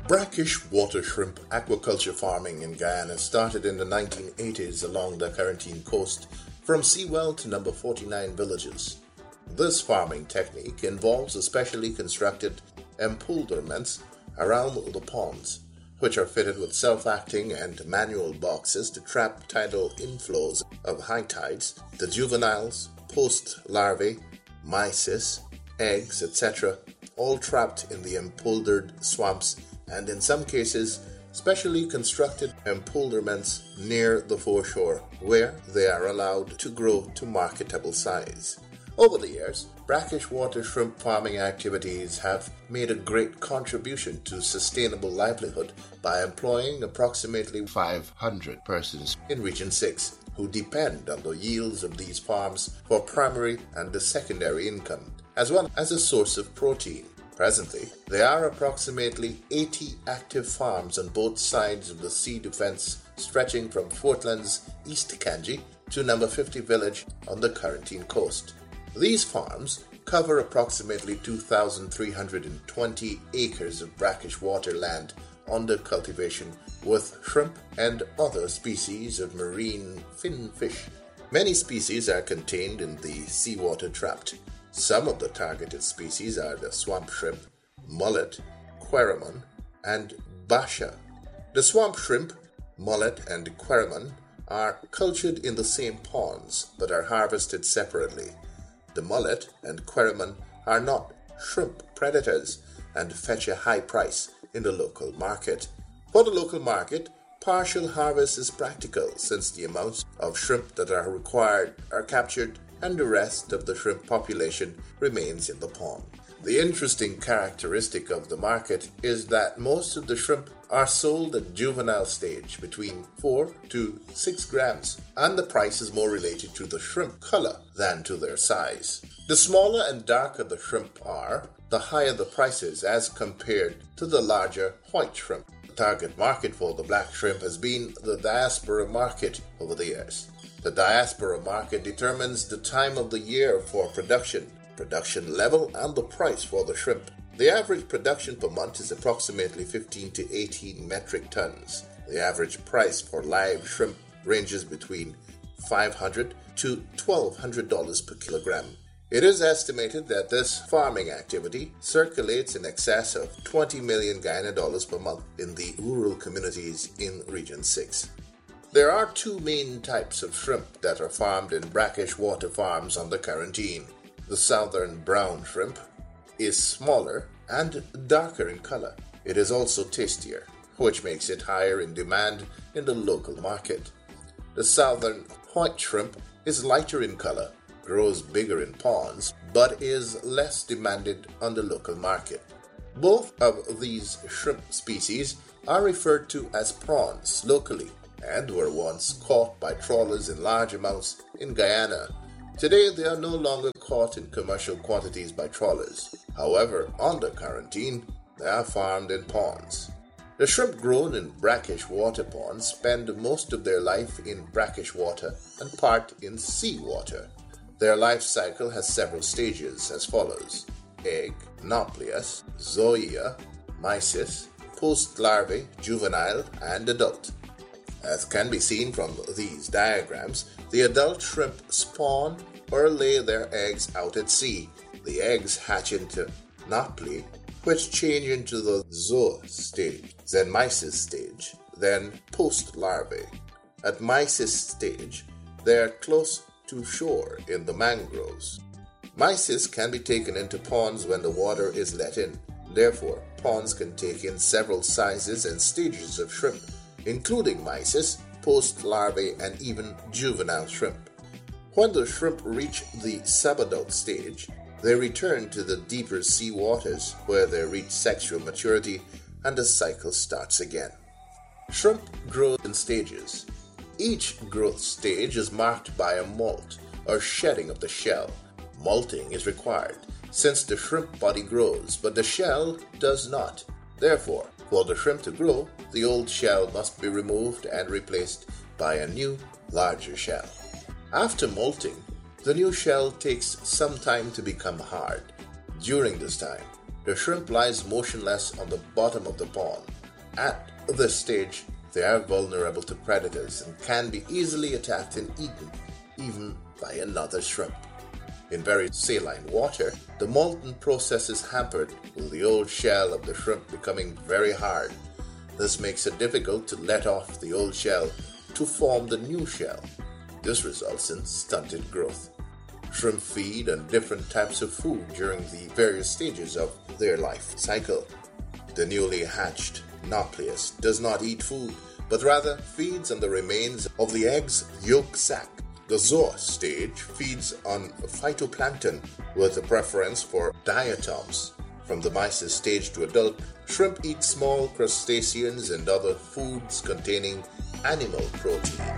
Brackish water shrimp aquaculture farming in Guyana started in the 1980s along the Carintine coast from Seawell to number 49 villages. This farming technique involves a specially constructed empoulderments around the ponds, which are fitted with self-acting and manual boxes to trap tidal inflows of high tides, the juveniles, post-larvae, mysis, eggs, etc., all trapped in the empouldered swamps and in some cases specially constructed empoulderments near the foreshore where they are allowed to grow to marketable size. Over the years, brackish water shrimp farming activities have made a great contribution to sustainable livelihood by employing approximately 500 persons in Region 6 who depend on the yields of these farms for primary and secondary income, as well as a source of protein. Presently, there are approximately 80 active farms on both sides of the sea defense stretching from Fortland's East Kanji to number 50 village on the Carintine coast. These farms cover approximately 2,320 acres of brackish water land under cultivation with shrimp and other species of marine fin fish. Many species are contained in the seawater trapped. Some of the targeted species are the swamp shrimp, mullet, quaramon, and basha. The swamp shrimp, mullet, and quaramon are cultured in the same ponds but are harvested separately. The mullet and quaramon are not shrimp predators and fetch a high price in the local market. For the local market, partial harvest is practical since the amounts of shrimp that are required are captured and the rest of the shrimp population remains in the pond. The interesting characteristic of the market is that most of the shrimp are sold at juvenile stage between 4 to 6 grams, and the price is more related to the shrimp color than to their size. The smaller and darker the shrimp are, the higher the prices as compared to the larger white shrimp. The target market for the black shrimp has been the diaspora market over the years. The diaspora market determines the time of the year for production level, and the price for the shrimp. The average production per month is approximately 15 to 18 metric tons. The average price for live shrimp ranges between $500 to $1,200 per kilogram. It is estimated that this farming activity circulates in excess of 20 million Guyana dollars per month in the rural communities in Region 6. There are two main types of shrimp that are farmed in brackish water farms on the Carintine. The southern brown shrimp is smaller and darker in color. It is also tastier, which makes it higher in demand in the local market. The southern white shrimp is lighter in color, grows bigger in ponds, but is less demanded on the local market. Both of these shrimp species are referred to as prawns locally and were once caught by trawlers in large amounts in Guyana. Today, they are no longer caught in commercial quantities by trawlers. However, on the Carintine, they are farmed in ponds. The shrimp grown in brackish water ponds spend most of their life in brackish water and part in seawater. Their life cycle has several stages as follows: egg, nauplius, zoea, mysis, post-larvae, juvenile, and adult. As can be seen from these diagrams, the adult shrimp spawn or lay their eggs out at sea. The eggs hatch into naupli, which change into the zoea stage, then mysis stage, then post-larvae. At mysis stage, they are close to shore in the mangroves. Mysis can be taken into ponds when the water is let in. Therefore, ponds can take in several sizes and stages of shrimp, including mysis, post-larvae, and even juvenile shrimp. When the shrimp reach the subadult stage, they return to the deeper sea waters where they reach sexual maturity and the cycle starts again. Shrimp grow in stages. Each growth stage is marked by a molt or shedding of the shell. Molting is required since the shrimp body grows, but the shell does not. Therefore, for the shrimp to grow, the old shell must be removed and replaced by a new, larger shell. After molting, the new shell takes some time to become hard. During this time, the shrimp lies motionless on the bottom of the pond. At this stage, they are vulnerable to predators and can be easily attacked and eaten, even by another shrimp. In very saline water, the molting process is hampered, with the old shell of the shrimp becoming very hard. This makes it difficult to let off the old shell to form the new shell. This results in stunted growth. Shrimp feed on different types of food during the various stages of their life cycle. The newly hatched Nauplius does not eat food, but rather feeds on the remains of the egg's yolk sac. The zoa stage feeds on phytoplankton with a preference for diatoms. From the mysis stage to adult, shrimp eat small crustaceans and other foods containing animal protein.